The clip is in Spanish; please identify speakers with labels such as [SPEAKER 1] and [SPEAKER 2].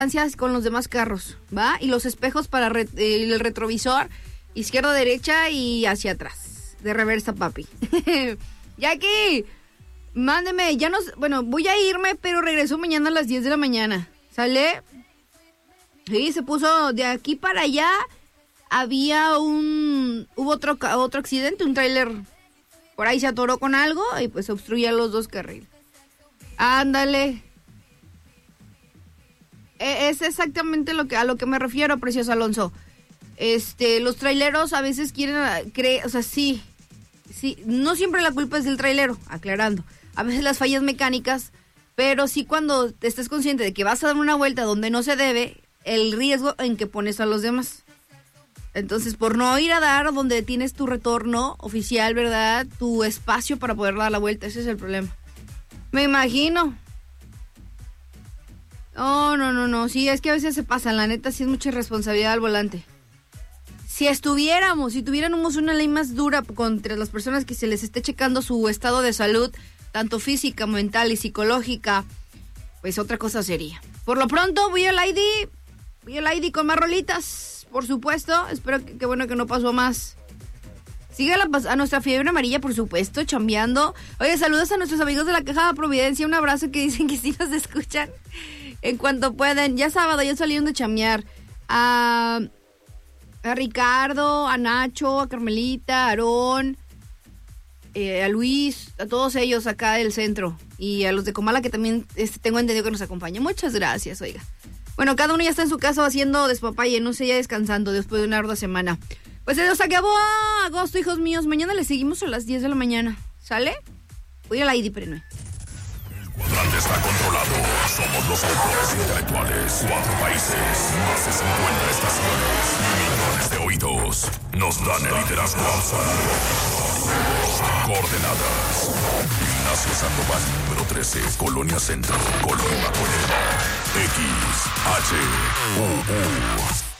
[SPEAKER 1] distancias con los demás carros, ¿va? Y los espejos para el retrovisor, izquierda, derecha y hacia atrás. De reversa, papi. Jackie, mándeme, bueno, voy a irme, pero regreso mañana a las 10 de la mañana. ¿Sale? Sí, se puso de aquí para allá. Hubo otro accidente, un tráiler por ahí se atoró con algo y pues obstruía los dos carriles. Ándale. Es exactamente a lo que me refiero, precioso Alonso. Los traileros a veces quieren o sea, sí, no siempre la culpa es del trailero, aclarando. A veces las fallas mecánicas, pero sí cuando te estés consciente de que vas a dar una vuelta donde no se debe, el riesgo en que pones a los demás. Entonces, por no ir a dar donde tienes tu retorno oficial, ¿verdad? Tu espacio para poder dar la vuelta, ese es el problema. Me imagino. No, sí, es que a veces se pasa, la neta, sí es mucha responsabilidad al volante. Si tuviéramos una ley más dura contra las personas que se les esté checando su estado de salud, tanto física, mental y psicológica, pues otra cosa sería. Por lo pronto, voy al ID con más rolitas, por supuesto. Espero que bueno que no pasó más. Sigue a nuestra fiebre amarilla, por supuesto, chambeando. Oye, saludos a nuestros amigos de la Caja de Providencia. Un abrazo, que dicen que sí nos escuchan en cuanto pueden. Ya sábado, ya salieron de chambear. A Ricardo, a Nacho, a Carmelita, a Aarón, a Luis, a todos ellos acá del centro. Y a los de Comala, que también tengo entendido que nos acompañan. Muchas gracias, oiga. Bueno, cada uno ya está en su casa haciendo despapalle, no sé, ya descansando después de una ardua semana. Pues se nos acabó agosto, hijos míos. Mañana le seguimos a las 10 de la mañana. ¿Sale? Voy a la ID, pero no.
[SPEAKER 2] El cuadrante está controlado. Somos los autores intelectuales. 4 países, más de 50 estaciones, millones de oídos. Nos dan el liderazgo absoluto. Coordenadas: Ignacio Sandoval, número 13, Colonia Centro, Colonia Colema. XHUU.